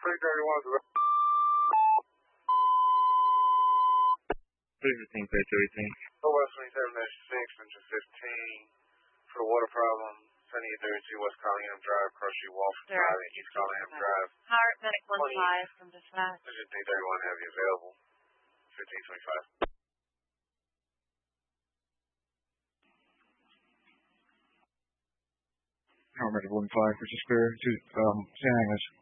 331. Please retain page 18. West 27-6, engine 15. For the water problem, 7832 West Collingham Drive, Cross Street, Walford Drive, East Collingham Drive. Howard Medic 15 from dispatch. Engine 331 heavy available. 1525. Howard Medic 15 for Spirit to San Agnes.